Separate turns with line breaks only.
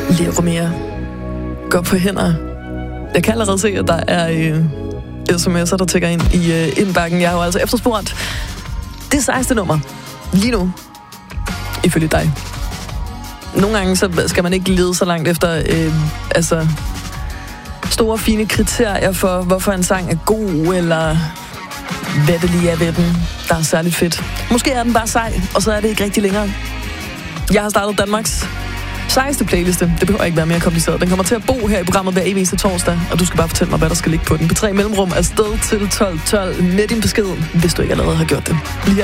Leo mere. Gå på hænder. Jeg kan allerede se, at der er sms'er, der tækker ind i indbakken. Jeg har jo altså efterspurgt det 16. nummer. Lige nu. Ifølge dig. Nogle gange så skal man ikke lede så langt efter store, fine kriterier for, hvorfor en sang er god, eller hvad det lige er ved den, der er særligt fedt. Måske er den bare sej, og så er det ikke rigtig længere. Jeg har startet Danmarks sejeste playliste. Det behøver ikke være mere kompliceret. Den kommer til at bo her i programmet hver eneste torsdag, og du skal bare fortælle mig, hvad der skal ligge på den. P3 Mellemrum er sted til 12.12 med din besked, hvis du ikke allerede har gjort det.